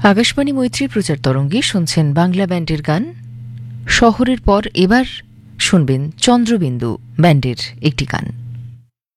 আকাশবাণী মৈত্রী প্রচার তরঙ্গে শুনছেন বাংলা ব্যান্ডের গান। শহরের পর এবার শুনবেন চন্দ্রবিন্দু ব্যান্ডের একটি গান।